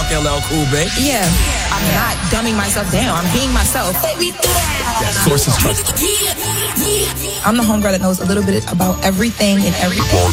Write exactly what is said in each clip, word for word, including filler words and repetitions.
fuck L L Cool J. Yeah, I'm not dumbing myself down. I'm being myself. That source is trust. I'm the homegirl that knows a little bit about everything and everything.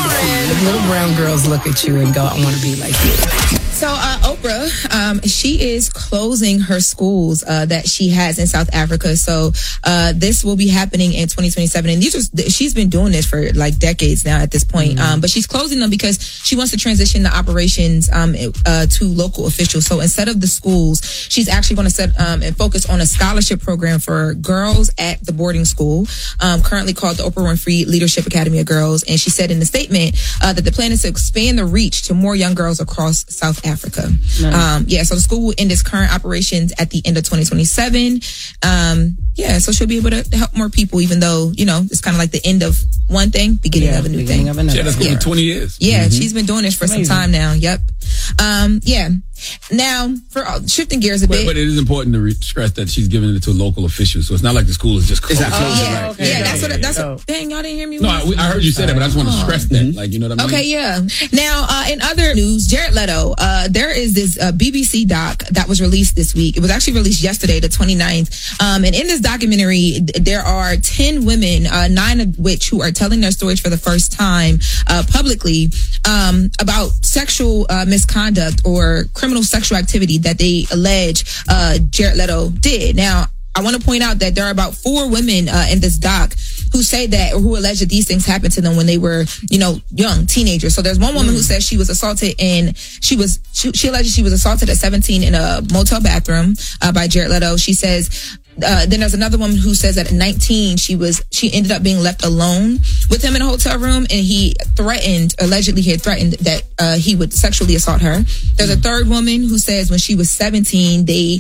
The little brown girls look at you and go, I want to be like you. So uh, Oprah, um, she is closing her schools uh, that she has in South Africa. So uh, this will be happening in twenty twenty-seven. And these are, she's been doing this for like decades now at this point. Mm-hmm. Um, but she's closing them because she wants to transition the operations um, uh, to local officials. So instead of the schools, she's actually going to set um, and focus on a scholarship program for girls at the boarding school, um, currently called the Oprah Winfrey Leadership Academy of Girls. And she said in the statement uh, that the plan is to expand the reach to more young girls across South Africa. Africa. Nice. Um, yeah, so the school will end its current operations at the end of twenty twenty-seven. Um, yeah, so she'll be able to help more people, even though, you know, it's kind of like the end of one thing, beginning yeah, of a new beginning thing. Of another. Yeah, that's been twenty years. Yeah, mm-hmm. she's been doing this for Amazing. some time now. Yep. Um, yeah. Now, for uh, shifting gears a but, bit. But it is important to re- stress that she's giving it to local officials. So it's not like the school is just closed. Oh, yeah, right. yeah, yeah, that's yeah, what, that's yeah. what, dang, y'all didn't hear me? No, I, I heard you say that, but I just want to stress that. Mm-hmm. Like, you know what I mean? Okay, yeah. Now, uh, in other news, Jared Leto, uh, there is this uh, B B C doc that was released this week. It was actually released yesterday, the twenty-ninth. Um, and in this documentary, there are ten women, uh, nine of which who are telling their stories for the first time uh, publicly um, about sexual uh, misconduct or criminal sexual activity that they allege uh, Jared Leto did. Now, I want to point out that there are about four women uh, in this doc who say that, or who allege that these things happened to them when they were, you know, young teenagers. So there's one woman mm. who says she was assaulted and she was, she, she alleges she was assaulted at seventeen in a motel bathroom uh, by Jared Leto. She says, Uh, then there's another woman who says that at nineteen, she was, she ended up being left alone with him in a hotel room, and he threatened, allegedly he had threatened that, uh, he would sexually assault her. There's a third woman who says when she was seventeen, they,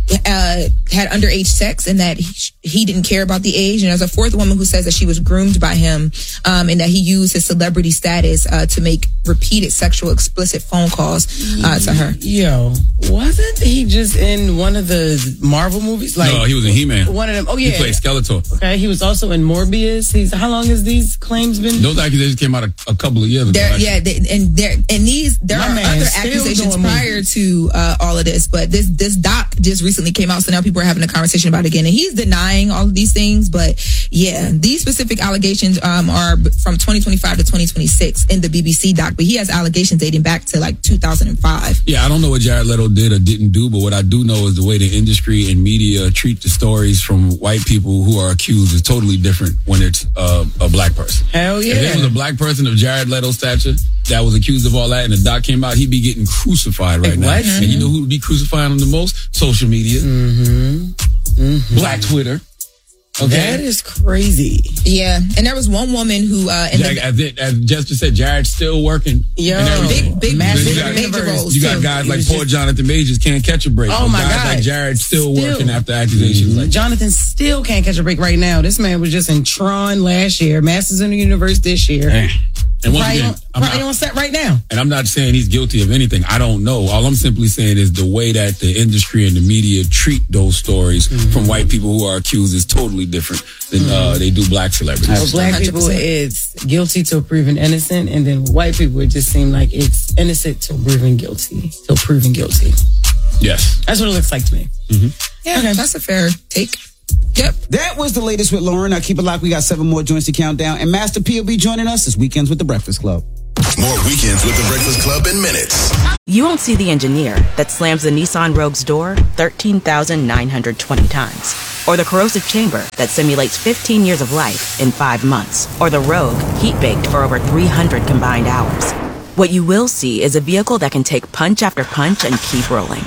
uh, had underage sex and that he, he didn't care about the age. And there's a fourth woman who says that she was groomed by him, um, and that he used his celebrity status, uh, to make repeated sexual explicit phone calls, uh, to her. Yo, wasn't he just in one of the Marvel movies? Like, no, he was in He-Man. One of them. Oh, yeah. He played Skeletor. Okay, he was also in Morbius. He's, how long has these claims been? Those accusations came out a, a couple of years ago. There, yeah, they, and there, and these, there My are man other still accusations doing prior movies. to uh, all of this, but this this doc just recently came out, so now people are having a conversation about it again, and he's denying all of these things. But yeah, these specific allegations um, are from twenty twenty-five to twenty twenty-six in the B B C doc, but he has allegations dating back to like two thousand five. Yeah, I don't know what Jared Leto did or didn't do, but what I do know is the way the industry and media treat the stories from white people who are accused is totally different when it's uh, a black person. Hell yeah. If it was a black person of Jared Leto's stature that was accused of all that and the doc came out, he'd be getting crucified right Like now. what? And you know who would be crucifying him the most? Social media. Mm-hmm. Mm-hmm. Black Twitter. Okay. That is crazy. Yeah, and there was one woman who, uh, in Jag, the, as, it, as Jessica said, Jared's still working. Yo, and everything. big, big, Massive big, you got, major roles. you got too. guys He like was poor just- Jonathan Majors can't catch a break. Oh, And my guys God. like Jared still, Still. working after accusations like that. Jonathan still can't catch a break right now. This man was just in Tron last year, Masters in the Universe this year. Man. And once Probably, again, on, I'm probably not- on set right now. And I'm not saying he's guilty of anything. I don't know. All I'm simply saying is the way that the industry and the media treat those stories mm-hmm. from white people who are accused is totally different than mm-hmm. uh, they do black celebrities. For black one hundred percent. people, it's guilty till proven innocent, and then white people, it just seem like it's innocent till proven guilty. Till proven guilty. Yes. That's what it looks like to me. Mm-hmm. Yeah, okay, that's a fair take. Yep. That was the latest with Lauren. Now keep it locked. We got seven more joints to count down. And Master P will be joining us this Weekends with the Breakfast Club. More Weekends with the Breakfast Club in minutes. You won't see the engineer that slams the Nissan Rogue's door thirteen thousand nine hundred twenty times. Or the corrosive chamber that simulates fifteen years of life in five months. Or the Rogue heat-baked for over three hundred combined hours. What you will see is a vehicle that can take punch after punch and keep rolling.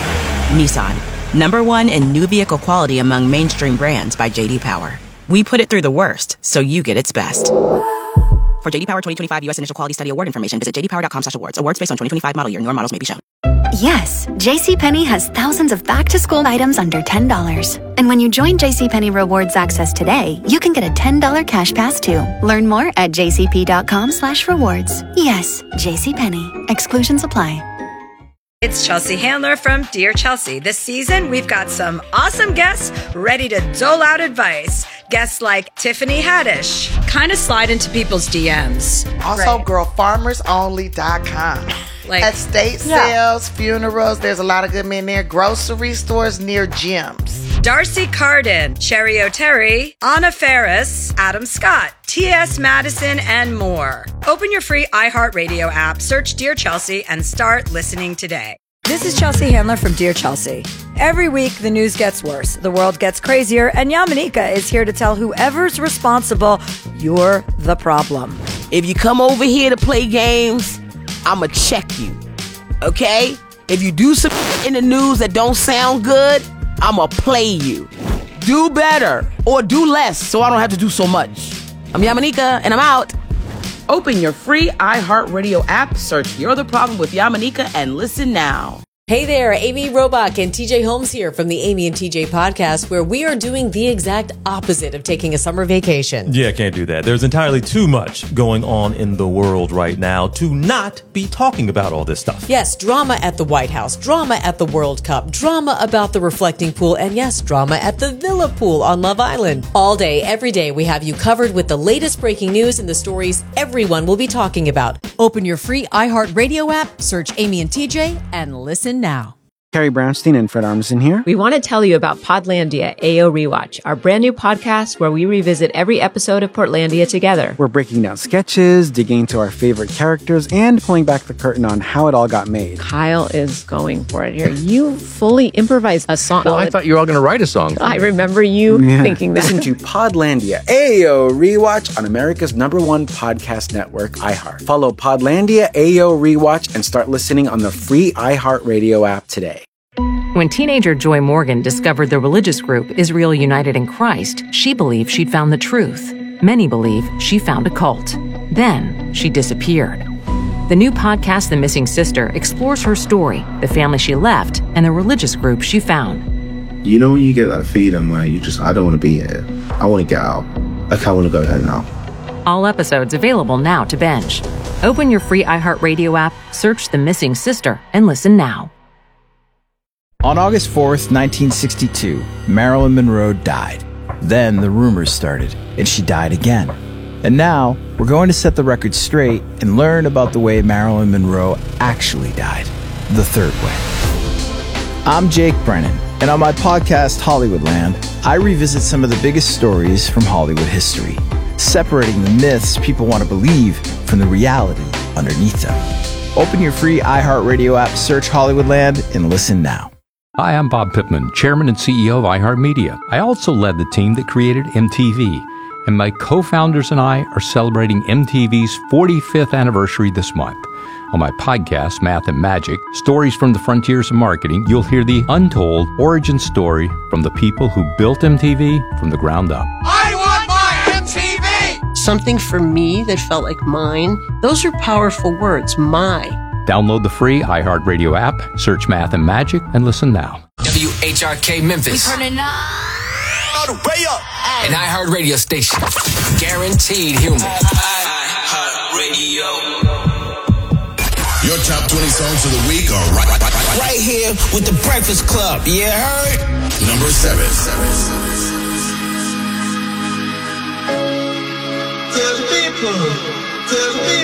Nissan. Number one in new vehicle quality among mainstream brands by J D Power. We put it through the worst, so you get its best. For J D Power twenty twenty-five U S Initial Quality Study Award information, visit j d power dot com slash awards. Awards based on twenty twenty-five model year. Newer models may be shown. Yes, JCPenney has thousands of back-to-school items under ten dollars. And when you join JCPenney Rewards Access today, you can get a ten dollars cash pass too. Learn more at j c p dot com slash rewards. Yes, JCPenney. Exclusions apply. It's Chelsea Handler from Dear Chelsea. This season, we've got some awesome guests ready to dole out advice. Guests like Tiffany Haddish kind of slide into people's D Ms. Also, girl farmers only dot com. Like estate yeah. sales, funerals, there's a lot of good men there. Grocery stores near gyms. Darcy Carden, Cherry O'Terry, Anna Faris, Adam Scott, T S Madison, and more. Open your free iHeartRadio app, search Dear Chelsea, and start listening today. This is Chelsea Handler from Dear Chelsea. Every week, the news gets worse, the world gets crazier, and Yamanika is here to tell whoever's responsible, you're the problem. If you come over here to play games, I'ma check you, okay? If you do some in the news that don't sound good, I'ma play you. Do better or do less so I don't have to do so much. I'm Yamanika and I'm out. Open your free iHeartRadio app, search You're the Problem with Yamanika, and listen now. Hey there, Amy Robach and T J Holmes here from the Amy and T J podcast, where we are doing the exact opposite of taking a summer vacation. Yeah, can't do that. There's entirely too much going on in the world right now to not be talking about all this stuff. Yes, drama at the White House, drama at the World Cup, drama about the reflecting pool, and yes, drama at the Villa Pool on Love Island. All day, every day, we have you covered with the latest breaking news and the stories everyone will be talking about. Open your free iHeartRadio app, search Amy and T J, and listen now. Carrie Brownstein and Fred Armisen here. We want to tell you about Podlandia A O Rewatch, our brand new podcast where we revisit every episode of Portlandia together. We're breaking down sketches, digging into our favorite characters, and pulling back the curtain on how it all got made. Kyle is going for it here. You fully improvised a song. Well, I thought you were all going to write a song. I remember you yeah. thinking that. Listen to Podlandia A O Rewatch on America's number one podcast network, iHeart. Follow Podlandia A O Rewatch and start listening on the free iHeartRadio app today. When teenager Joy Morgan discovered the religious group Israel United in Christ, she believed she'd found the truth. Many believe she found a cult. Then she disappeared. The new podcast, The Missing Sister, explores her story, the family she left, and the religious group she found. You know when you get that feeling where you just, I don't want to be here. I want to get out. Okay, I want to go home now. All episodes available now to binge. Open your free iHeartRadio app, search The Missing Sister, and listen now. On August fourth, nineteen sixty-two, Marilyn Monroe died. Then the rumors started, and she died again. And now, we're going to set the record straight and learn about the way Marilyn Monroe actually died. The third way. I'm Jake Brennan, and on my podcast, Hollywoodland, I revisit some of the biggest stories from Hollywood history, separating the myths people want to believe from the reality underneath them. Open your free iHeartRadio app, search Hollywoodland, and listen now. Hi, I'm Bob Pittman, Chairman and C E O of iHeartMedia. I also led the team that created M T V, and my co-founders and I are celebrating M T V's forty-fifth anniversary this month. On my podcast, Math and Magic, Stories from the Frontiers of Marketing, you'll hear the untold origin story from the people who built M T V from the ground up. I want my M T V! Something for me that felt like mine. Those are powerful words, my. Download the free iHeartRadio app, search Math and Magic, and listen now. W H R K Memphis. We turning up. All the way up. An iHeartRadio station. Guaranteed humor. iHeartRadio. Your top twenty songs of the week are right, right, right, right here with the Breakfast Club. You heard? Number seven. Tell people. Tell people.